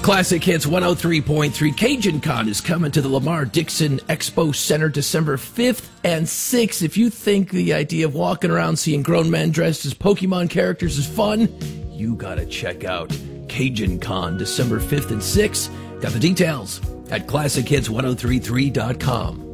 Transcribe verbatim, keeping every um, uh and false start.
Classic Hits one oh three point three. Cajun Con is coming to the Lamar Dixon Expo Center December fifth and sixth. If you think the idea of walking around seeing grown men dressed as Pokemon characters is fun, you gotta check out Cajun Con December fifth and sixth. Got the details at classic hits ten thirty-three dot com.